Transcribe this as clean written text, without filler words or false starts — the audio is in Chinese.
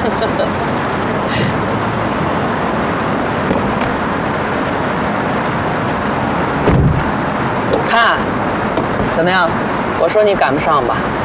看，怎么样？我说你赶不上吧？